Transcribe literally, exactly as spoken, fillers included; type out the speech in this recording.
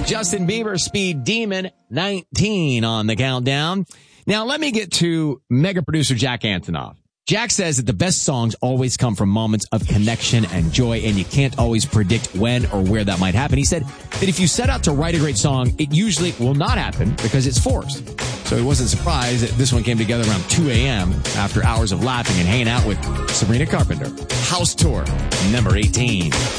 Justin Bieber, Speed Demon, nineteen on the countdown. Now, let me get to mega producer Jack Antonoff. Jack says that the best songs always come from moments of connection and joy, and you can't always predict when or where that might happen. He said that if you set out to write a great song, it usually will not happen because it's forced. So he wasn't surprised that this one came together around two a.m. after hours of laughing and hanging out with Sabrina Carpenter. House Tour, number eighteen.